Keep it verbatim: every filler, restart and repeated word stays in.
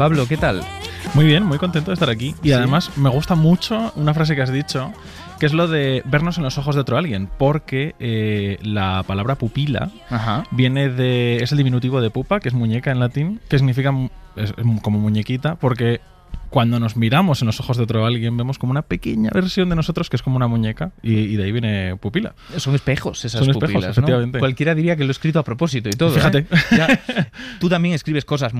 Pablo, ¿qué tal? Muy bien, muy contento de estar aquí. Y ¿sí? Además me gusta mucho una frase que has dicho, que es lo de vernos en los ojos de otro alguien, porque eh, la palabra pupila Ajá. viene de... es el diminutivo de pupa, que es muñeca en latín, que significa es, es como muñequita, porque cuando nos miramos en los ojos de otro alguien vemos como una pequeña versión de nosotros que es como una muñeca, y, y de ahí viene pupila. Son espejos esas Son pupilas, espejos, efectivamente. ¿no? Cualquiera diría que lo he escrito a propósito y todo. Fíjate. ¿eh? Ya, tú también escribes cosas